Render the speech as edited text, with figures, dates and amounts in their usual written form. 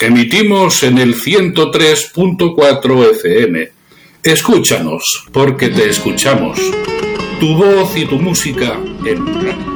Emitimos en el 103.4 FM. Escúchanos, porque te escuchamos. Tu voz y tu música en